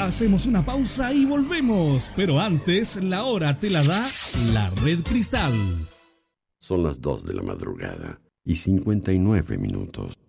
Hacemos una pausa y volvemos. Pero antes, la hora te la da la Red Cristal. Son las 2 de la madrugada y 59 minutos.